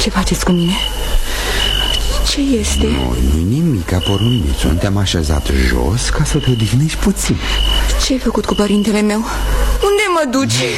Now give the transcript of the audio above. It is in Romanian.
Ce faceți cu mine? Ce este? Nu-i nimic, porumnițu. Te-am așezat jos ca să te odihnești puțin. Ce ai făcut cu părintele meu? Unde mă duci?